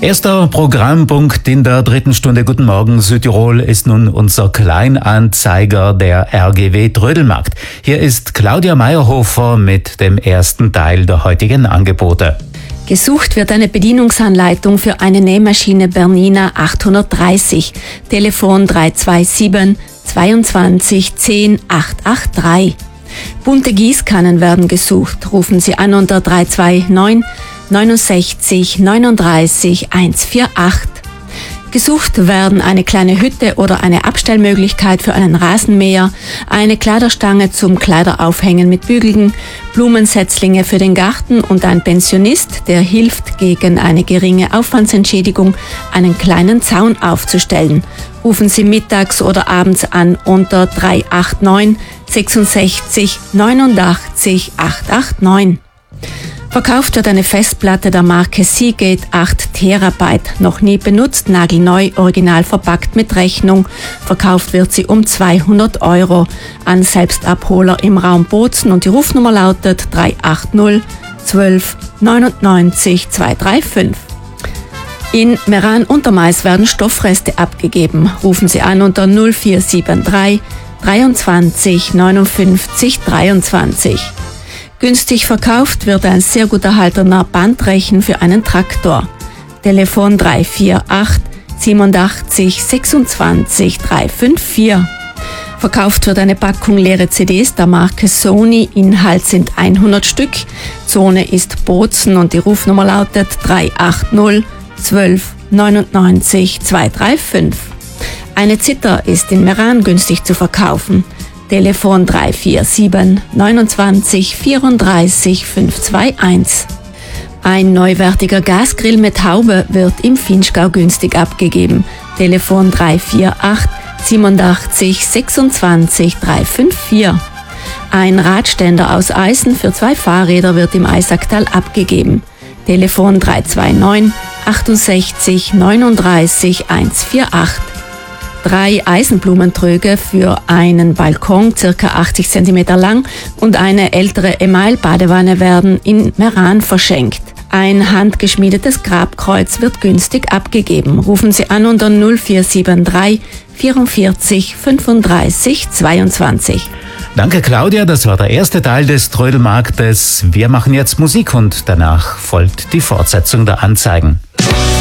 Erster Programmpunkt in der 3. Stunde Guten Morgen Südtirol ist nun unser Kleinanzeiger der RGW Trödelmarkt. Hier ist Claudia Meyerhofer mit dem ersten Teil der heutigen Angebote. Gesucht wird eine Bedienungsanleitung für eine Nähmaschine Bernina 830. Telefon 327 22 10 883. Bunte Gießkannen werden gesucht. Rufen Sie an unter 329 69 39 148. Gesucht werden eine kleine Hütte oder eine Abstellmöglichkeit für einen Rasenmäher, eine Kleiderstange zum Kleideraufhängen mit Bügeln, Blumensetzlinge für den Garten und ein Pensionist, der hilft, gegen eine geringe Aufwandsentschädigung einen kleinen Zaun aufzustellen. Rufen Sie mittags oder abends an unter 389 66 89 889. Verkauft wird eine Festplatte der Marke Seagate 8 Terabyte, noch nie benutzt, nagelneu, original verpackt mit Rechnung. Verkauft wird sie um 200 € an Selbstabholer im Raum Bozen und die Rufnummer lautet 380 12 99 235. In Meran-Untermais werden Stoffreste abgegeben. Rufen Sie an unter 0473 23 59 23. Günstig verkauft wird ein sehr gut erhaltener Bandrechen für einen Traktor. Telefon 348 87 26 354. Verkauft wird eine Packung leere CDs der Marke Sony. Inhalt sind 100 Stück. Zone ist Bozen und die Rufnummer lautet 380 12 99 235. Eine Zither ist in Meran günstig zu verkaufen. Telefon 347 29 34 521. Ein neuwertiger Gasgrill mit Haube wird im Vinschgau günstig abgegeben. Telefon 348 87 26 354. Ein Radständer aus Eisen für 2 Fahrräder wird im Eisacktal abgegeben. Telefon 329 68 39 148. 3 Eisenblumentröge für einen Balkon, ca. 80 cm lang, und eine ältere Email-Badewanne werden in Meran verschenkt. Ein handgeschmiedetes Grabkreuz wird günstig abgegeben. Rufen Sie an unter 0473 44 35 22. Danke Claudia, das war der erste Teil des Trödelmarktes. Wir machen jetzt Musik und danach folgt die Fortsetzung der Anzeigen.